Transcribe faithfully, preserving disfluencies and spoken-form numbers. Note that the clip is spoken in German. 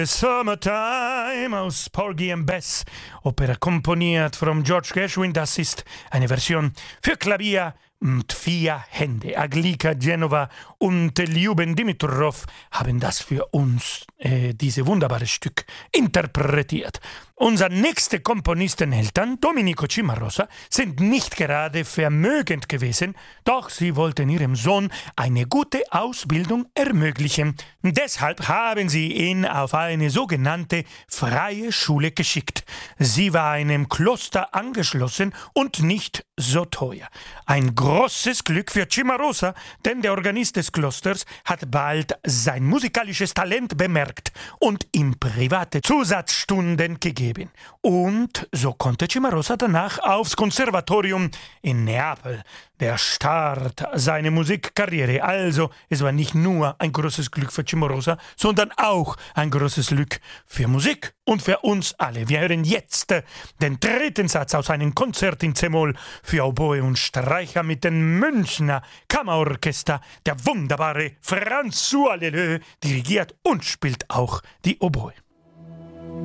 Summertime aus Porgy and Bess, Opera komponiert von George Gershwin. Das ist eine Version für Klavier und vier Hände. Aglika Genova und Ljuben Dimitrov haben das für uns, äh, diese wunderbare Stück, interpretiert. Unser nächster Komponisteneltern, Domenico Cimarosa, sind nicht gerade vermögend gewesen, doch sie wollten ihrem Sohn eine gute Ausbildung ermöglichen. Deshalb haben sie ihn auf eine sogenannte freie Schule geschickt. Sie war einem Kloster angeschlossen und nicht so teuer. Ein großes Glück für Cimarosa, denn der Organist des Klosters hat bald sein musikalisches Talent bemerkt und ihm private Zusatzstunden gegeben. Und so konnte Cimarosa danach aufs Konservatorium in Neapel. Der Start seiner Musikkarriere. Also, es war nicht nur ein großes Glück für Cimarosa, sondern auch ein großes Glück für Musik und für uns alle. Wir hören jetzt den dritten Satz aus einem Konzert in C-Moll für Oboe und Streicher mit dem Münchner Kammerorchester. Der wunderbare François Leleux dirigiert und spielt auch die Oboe.